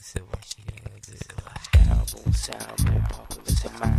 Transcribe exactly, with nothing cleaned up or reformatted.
This is what she is. This is what sound, boom, sound, boom, popular,